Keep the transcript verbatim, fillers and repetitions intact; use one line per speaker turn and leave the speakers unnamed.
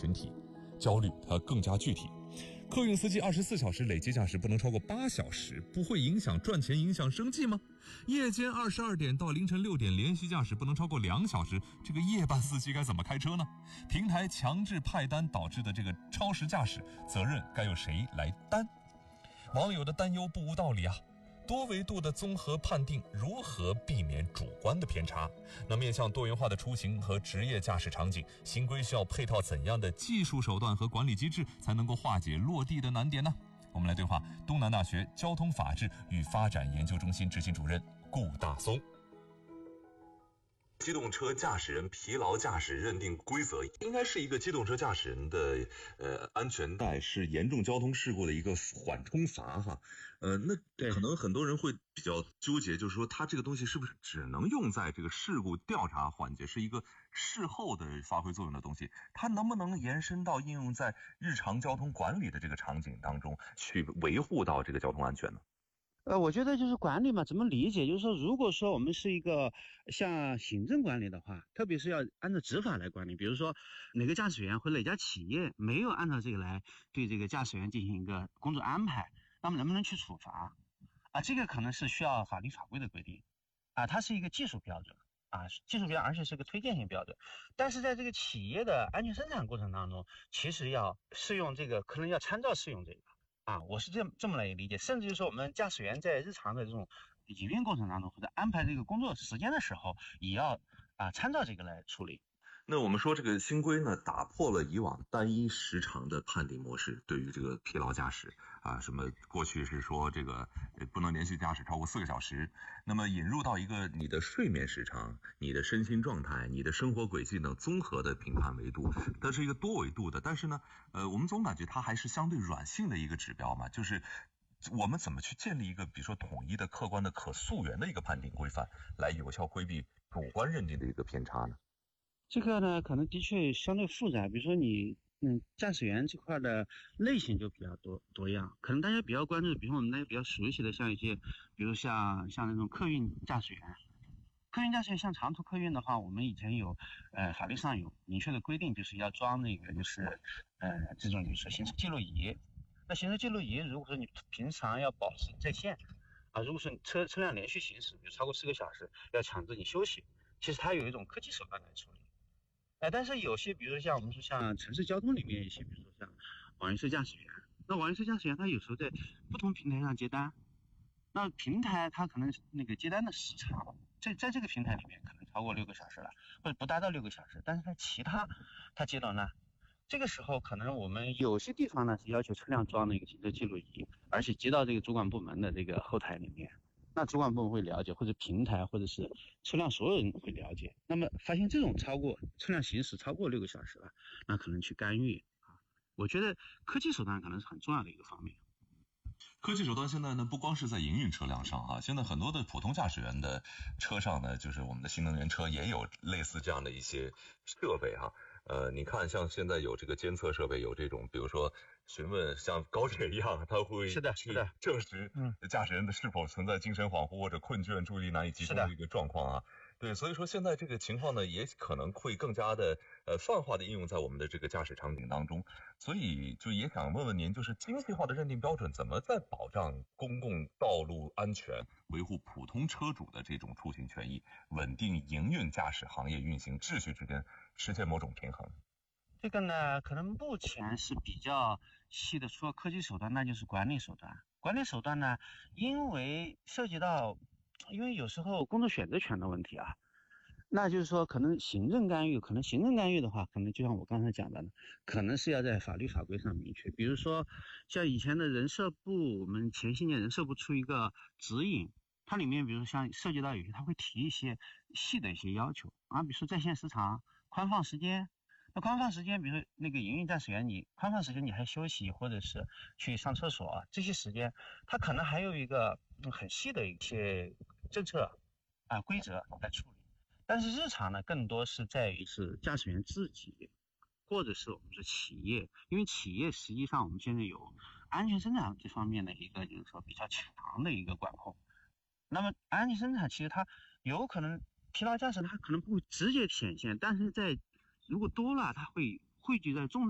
群体，焦虑它更加具体。客运司机二十四小时累计驾驶不能超过八小时，不会影响赚钱、影响生计吗？夜间二十二点到凌晨六点连续驾驶不能超过两小时，这个夜班司机该怎么开车呢？平台强制派单导致的这个超时驾驶，责任该由谁来担？网友的担忧不无道理啊。多维度的综合判定如何避免主观的偏差？那面向多元化的出行和职业驾驶场景，新规需要配套怎样的技术手段和管理机制，才能够化解落地的难点呢？我们来对话东南大学交通法治与发展研究中心执行主任顾大松。机动车驾驶人疲劳驾驶认定规则应该是一个机动车驾驶人的呃安全带是严重交通事故的一个缓冲阀哈，呃那可能很多人会比较纠结，就是说它这个东西是不是只能用在这个事故调查环节，是一个事后的发挥作用的东西，它能不能延伸到应用在日常交通管理的这个场景当中去维护到这个交通安全呢？
呃，我觉得就是管理嘛，怎么理解？就是说，如果说我们是一个像行政管理的话，特别是要按照执法来管理，比如说哪个驾驶员或哪家企业没有按照这个来对这个驾驶员进行一个工作安排，那么能不能去处罚啊？这个可能是需要法律法规的规定啊，它是一个技术标准啊，技术标准，而且是个推荐性标准。但是在这个企业的安全生产过程当中，其实要适用这个，可能要参照适用这个。啊，我是这么这么来理解，甚至就是说我们驾驶员在日常的这种营运过程当中，或者安排这个工作时间的时候，也要啊参照这个来处理。
那我们说这个新规呢，打破了以往单一时长的判定模式，对于这个疲劳驾驶啊，什么过去是说这个不能连续驾驶超过四个小时，那么引入到一个你的睡眠时长、你的身心状态、你的生活轨迹等综合的评判维度，它是一个多维度的，但是呢，呃，我们总感觉它还是相对软性的一个指标嘛，就是我们怎么去建立一个比如说统一的、客观的、可溯源的一个判定规范，来有效规避主观认定的一个偏差呢？
这个呢，可能的确相对复杂。比如说你，嗯，驾驶员这块的类型就比较多多样。可能大家比较关注，比如说我们大家比较熟悉的，像一些，比如像像那种客运驾驶员。客运驾驶员像长途客运的话，我们以前有，呃，法律上有明确的规定，就是要装那个就是，呃，这种就是行车记录仪。那行车记录仪，如果说你平常要保持在线，啊，如果说车车辆连续行驶，比如超过四个小时，要强制你休息，其实它有一种科技手段来处理。哎，但是有些，比如说像我们说像城市交通里面一些，比如说像网约车驾驶员，那网约车驾驶员他有时候在不同平台上接单，那平台他可能那个接单的时长，在在这个平台里面可能超过六个小时了，或者不达到六个小时，但是在其他他接到呢，这个时候可能我们有些地方呢是要求车辆装那个行车记录仪，而且接到这个主管部门的这个后台里面。那主管部门会了解，或者平台，或者是车辆所有人会了解。那么发现这种超过车辆行驶超过六个小时了，那可能去干预啊。我觉得科技手段可能是很重要的一个方面。
科技手段现在呢，不光是在营运车辆上啊，现在很多的普通驾驶员的车上呢，就是我们的新能源车也有类似这样的一些设备哈、啊。呃，你看，像现在有这个监测设备，有这种，比如说询问，像高铁一样，他会
是的，
去证实驾驶人的是否存在精神恍惚或者困倦、注意力难以集中的一个状况啊。对，所以说现在这个情况呢，也可能会更加的呃泛化的应用在我们的这个驾驶场景当中。所以就也想问问您，就是精细化的认定标准怎么在保障公共道路安全、维护普通车主的这种出行权益、稳定营运驾驶行业运行秩序之间实现某种平衡？
这个呢，可能目前是比较细的，除了科技手段，那就是管理手段。管理手段呢，因为涉及到，因为有时候工作选择权的问题啊，那就是说可能行政干预，可能行政干预的话，可能就像我刚才讲的呢，可能是要在法律法规上明确。比如说像以前的人社部，我们前些年人社部出一个指引，它里面比如说像涉及到有些，它会提一些细的一些要求啊，比如说在线时长、宽放时间。那宽放时间，比如说那个营运驾驶员，你宽放时间你还休息或者是去上厕所，这些时间，它可能还有一个很细的一些政策啊规则来处理。但是日常呢，更多是在于是驾驶员自己，或者是我们说企业，因为企业实际上我们现在有安全生产这方面的一个就是说比较强的一个管控。那么安全生产其实它有可能疲劳驾驶它可能不会直接显现，但是在如果多了，它会汇聚在重大